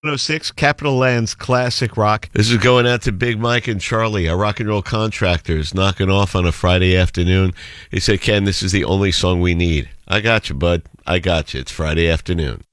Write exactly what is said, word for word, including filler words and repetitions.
one oh six Capital Land's classic rock. This is going out to Big Mike and Charlie, our rock and roll contractors, knocking off on a Friday afternoon. He said, Ken, this is the only song we need. I got you, bud. I got you. It's Friday afternoon.